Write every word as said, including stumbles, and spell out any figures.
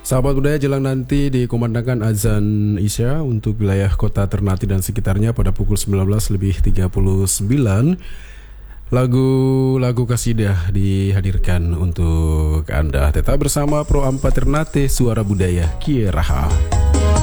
Sahabat budaya, jelang nanti dikumandangkan azan Isya untuk wilayah kota Ternate dan sekitarnya pada pukul sembilan belas lebih tiga puluh sembilan. Lagu-lagu kasidah dihadirkan untuk Anda. Tetap bersama Pro Ampat Ternate, Suara Budaya Kieraha.